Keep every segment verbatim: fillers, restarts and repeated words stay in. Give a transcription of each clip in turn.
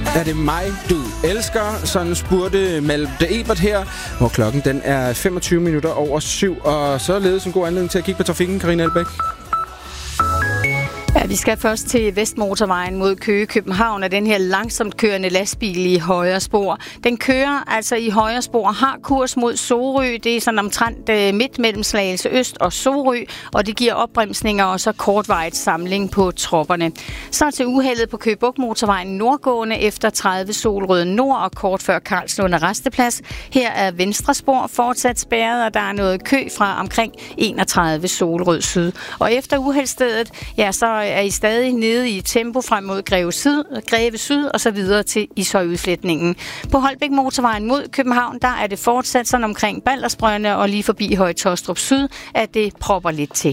Er det mig, du elsker? Sådan spurgte Malte Ebert her, hvor klokken den er femogtyve minutter over syv, og så ledes en god anledning til at kigge på trafikken, Karina Elbæk. Ja, vi skal først til Vestmotorvejen mod Køge, København, af den her langsomt kørende lastbil i højre spor. Den kører altså i højre spor, har kurs mod Sorø. Det er sådan omtrent øh, midt mellem Slagelse Øst og Sorø, og det giver opbremsninger og så kortvarigt samling på tropperne. Så til uheldet på Køge Bugt Motorvejen nordgående efter tredive Solrød Nord og kort før Karlslunde Resteplads. Her er venstre spor fortsat spærret, og der er noget kø fra omkring enogtredive Solrød Syd. Og efter uheldsstedet, ja, så er I stadig nede i tempo frem mod Greve Syd, Greve Syd og så videre til Ishøj-udslætningen. På Holbæk Motorvejen mod København, der er det fortsat sådan omkring Baldersbrønde og lige forbi Høje Taastrup Syd, at det propper lidt til.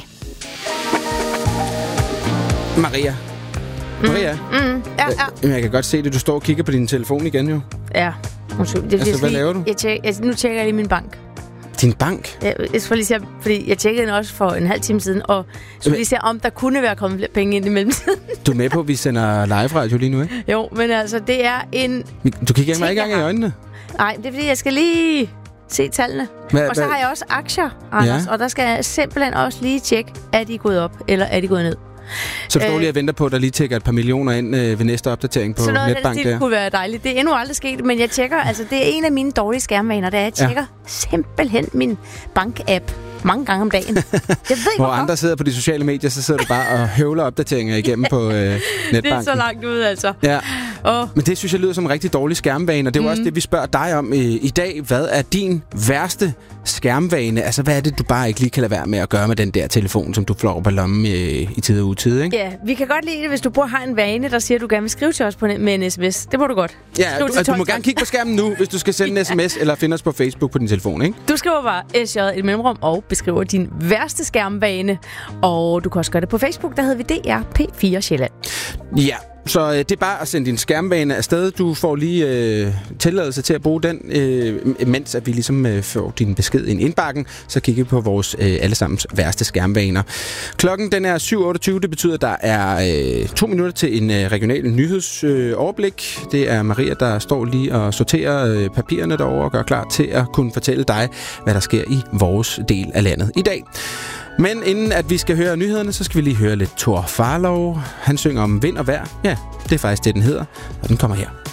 Maria. Maria? Mm. Mm. Ja, ja. Jeg kan godt se det. Du står og kigger på din telefon igen jo. Ja. Det, det, altså, hvad laver du? Jeg tjek, jeg, nu tjekker jeg lige min bank. Din bank? Jeg, jeg skulle lige se, fordi jeg tjekkede den også for en halv time siden, og skulle lige se, om der kunne være kommet flere penge ind i mellemtiden. Du er med på, at vi sender live radio lige nu, ikke? Jo, men altså, det er en... Du kigger mig ikke engang i øjnene? Nej, det er fordi, jeg skal lige se tallene. Hva, og så hva? har jeg også aktier, Anders, ja. Og der skal jeg simpelthen også lige tjekke, er de gået op, eller er de gået ned. Så du står lige og venter på, at der lige tækker et par millioner ind øh, ved næste opdatering på Netbank der? Så noget af det kunne være dejligt. Det er endnu aldrig sket, men jeg tjekker, altså det er en af mine dårlige skærmvaner, det er, at jeg tjekker ja. simpelthen min bank-app mange gange om dagen. Jeg ved Hvor andre sidder på de sociale medier, så sidder du bare og høvler opdateringer igennem ja. på øh, Netbanken. Det er så langt ud, altså. Ja. Oh. Men det synes jeg lyder som en rigtig dårlig skærmvane, og det er jo mm. også det, vi spørger dig om i, i dag. Hvad er din værste skærmvane? Altså, hvad er det, du bare ikke lige kan lade være med at gøre med den der telefon, som du flår på lommen i, i tid og utid, ikke? Ja, vi kan godt lide det, hvis du bruger har en vane, der siger, at du gerne vil skrive til os på med en sms. Det må du godt. Ja, du, altså, du må gerne kigge på skærmen nu, hvis du skal sende en sms ja. eller finde os på Facebook på din telefon, ikke? Du skriver bare S J et mellemrum og beskriver din værste skærmvane. Og du kan også gøre det på Facebook, der hedder vi D R P fire Sjælland. Ja. Så øh, det er bare at sende din skærmvane afsted. Du får lige øh, tilladelse til at bruge den, øh, mens at vi ligesom øh, får din besked ind i indbakken. Så kigger vi på vores øh, allesammens værste skærmvaner. Klokken den er syv otteogtyve. Det betyder, at der er øh, to minutter til en øh, regional nyhedsoverblik. Øh, det er Maria, der står lige og sorterer øh, papirerne derovre og gør klar til at kunne fortælle dig, hvad der sker i vores del af landet i dag. Men inden at vi skal høre nyhederne, så skal vi lige høre lidt Thor Farlov. Han synger om vind og vejr. Ja, det er faktisk det, den hedder. Og den kommer her.